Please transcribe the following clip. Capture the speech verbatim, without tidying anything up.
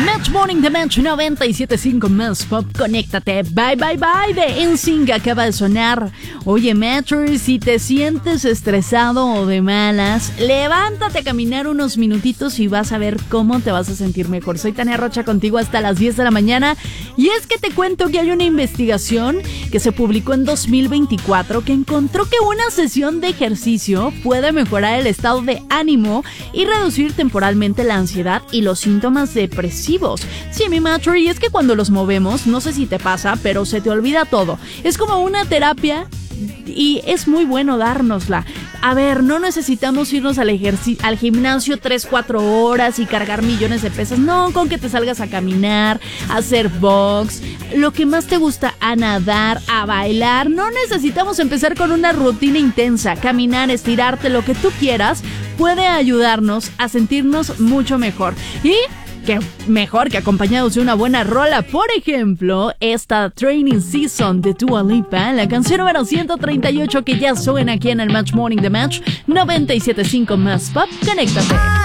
Match Morning de Match noventa y siete punto cinco más Pop, conéctate. Bye, bye, bye de N Sync acaba de sonar. Oye, Matcher, si te sientes estresado o de malas, levántate a caminar unos minutitos y vas a ver cómo te vas a sentir mejor. Soy Tania Rocha contigo hasta las diez de la mañana. Y es que te cuento que hay una investigación que se publicó en dos mil veinticuatro que encontró que una sesión de ejercicio puede mejorar el estado de ánimo y reducir temporalmente la ansiedad y los síntomas depresivos. Sí, mi Matcher, y es que cuando los movemos, no sé si te pasa, pero se te olvida todo. Es como una terapia y es muy bueno dárnosla. A ver, no necesitamos irnos al, ejerci- al gimnasio tres, cuatro horas y cargar millones de pesos. No, con que te salgas a caminar, a hacer box, lo que más te gusta, a nadar, a bailar. No necesitamos empezar con una rutina intensa. Caminar, estirarte, lo que tú quieras, puede ayudarnos a sentirnos mucho mejor. Y que mejor que acompañados de una buena rola. Por ejemplo, esta Training Season de Dua Lipa, la canción número ciento treinta y ocho que ya suena aquí en el Match Morning de Match noventa y siete punto cinco más Pop. Conéctate.